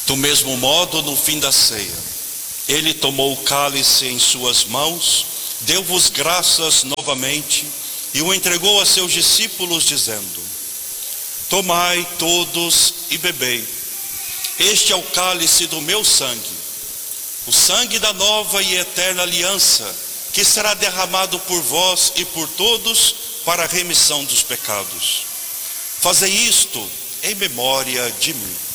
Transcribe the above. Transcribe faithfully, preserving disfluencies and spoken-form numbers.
Do mesmo modo, no fim da ceia, ele tomou o cálice em suas mãos, deu-vos graças novamente e o entregou a seus discípulos, dizendo: tomai todos e bebei. Este é o cálice do meu sangue, o sangue da nova e eterna aliança, que será derramado por vós e por todos para a remissão dos pecados. Fazei isto em memória de mim.